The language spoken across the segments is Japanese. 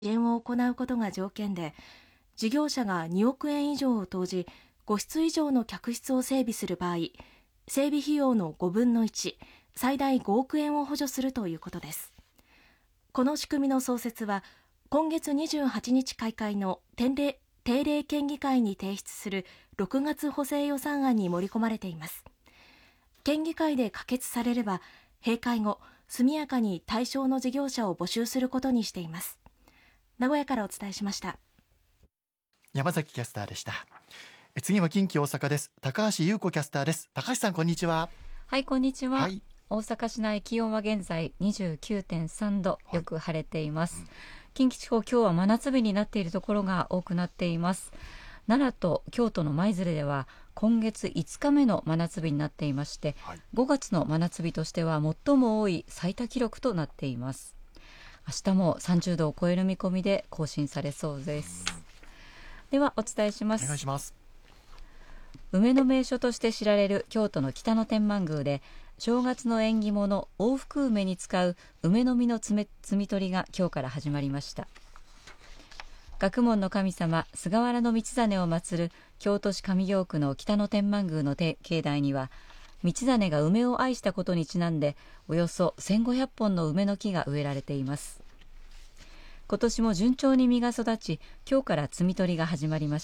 支援を行うことが条件で、事業者が2億円以上を投じ、5室以上の客室を整備する場合、整備費用の5分の1、最大5億円を補助するということです。この仕組みの創設は、今月28日開会の定例県議会に提出する6月補正予算案に盛り込まれています。県議会で可決されれば、閉会後、速やかに対象の事業者を募集することにしています。名古屋からお伝えしました。 山崎キャスターでした。次は近畿大阪です。高橋優子キャスターです。高橋さん、こんにちは。 はい、こんにちは。 はい、 大阪市内気温は現在 29.3 度、よく晴れています。近畿地方、今日は真夏日になっているところが多くなっています。奈良と京都の舞鶴では今月5日目の真夏日になっていまして、5月の真夏日としては最も多い最多記録となっています。明日も30度を超える見込みで更新されそうです。ではお伝えします。 お願いします。 梅の名所として知られる京都の北野天満宮で、正月の縁起物大福梅に使う梅の実の摘み取りが今日から始まりました。学問の神様菅原道真を祀る京都市上京区の北野天満宮の境内には、道真が梅を愛したことにちなんでおよそ1500本の梅の木が植えられています。今年も順調に実が育ち、今日から摘み取りが始まりました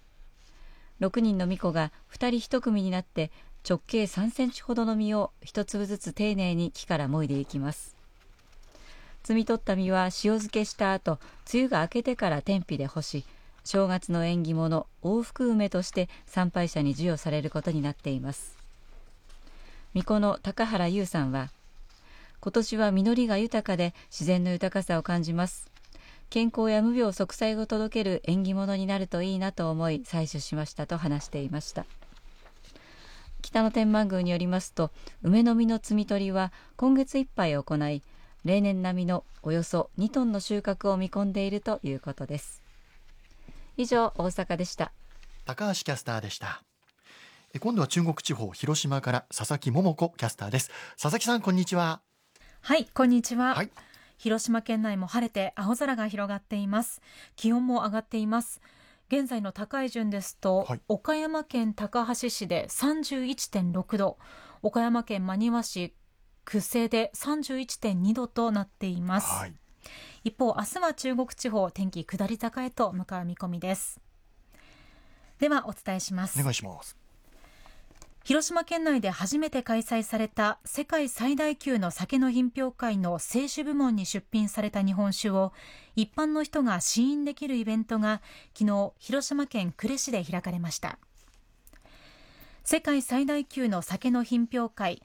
。6人の巫女が2人1組になって直径3センチほどの実を1粒ずつ丁寧に木からもいでいきます。摘み取った実は塩漬けした後、梅雨が明けてから天日で干し、正月の縁起物大福梅として参拝者に授与されることになっています。巫女の高原優さんは、今年は実りが豊かで自然の豊かさを感じます。健康や無病息災を届ける縁起物になるといいなと思い採取しましたと話していました。北野天満宮によりますと、梅の実の摘み取りは今月いっぱい行い、例年並みのおよそ2トンの収穫を見込んでいるということです。以上、大阪でした。 高橋キャスターでした。今度は中国地方、広島から佐々木桃子キャスターです。佐々木さん、こんにちは。 はい、こんにちは。 はい、 広島県内も晴れて青空が広がっています。気温も上がっています。現在の高い順ですと、岡山県高梁市で 31.6 度、岡山県真庭市久世で 31.2 度となっています。一方、明日は中国地方、天気下り坂へと向かう見込みです。ではお伝えします。 お願いします。 広島県内で初めて開催された世界最大級の酒の品評会の清酒部門に出品された日本酒を一般の人が試飲できるイベントが昨日、広島県呉市で開かれました。世界最大級の酒の品評会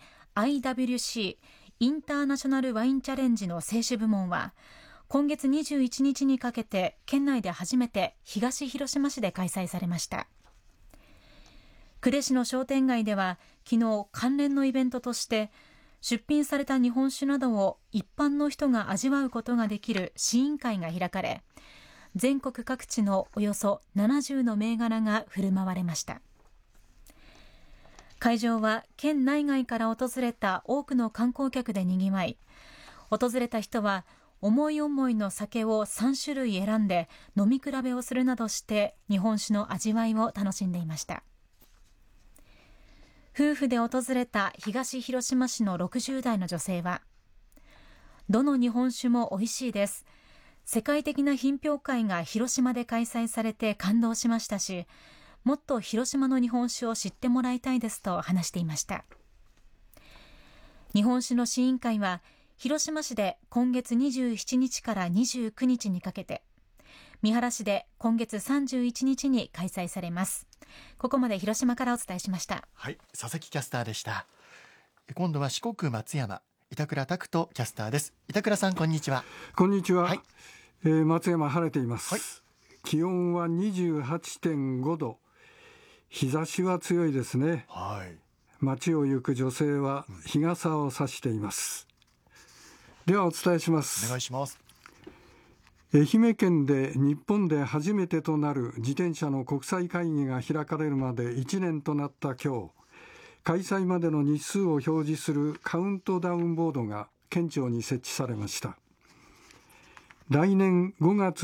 IWC インターナショナルワインチャレンジの清酒部門は、今月21日にかけて県内で初めて東広島市で開催されました。呉市の商店街では昨日、関連のイベントとして出品された日本酒などを一般の人が味わうことができる試飲会が開かれ、全国各地のおよそ70の銘柄が振る舞われました。会場は県内外から訪れた多くの観光客でにぎわい、訪れた人は思い思いの酒を3種類選んで飲み比べをするなどして日本酒の味わいを楽しんでいました。夫婦で訪れた東広島市の60代の女性は、どの日本酒も美味しいです。世界的な品評会が広島で開催されて感動しましたし、もっと広島の日本酒を知ってもらいたいですと話していました。日本酒の試飲会は広島市で今月27日から29日にかけて、三原市で今月31日に開催されます。ここまで広島からお伝えしました。 はい、佐々木キャスターでした。今度は四国松山、板倉拓人キャスターです。板倉さん、こんにちは。 こんにちは。松山晴れています。気温は 28.5 度。日差しは強いですね。街を行く女性は日傘を差しています。ではお伝えします。 お願いします。 愛媛県で日本で初めてとなる自転車の国際会議が開かれるまで1年となった今日、開催までの日数を表示するカウントダウンボードが県庁に設置されました。 来年5月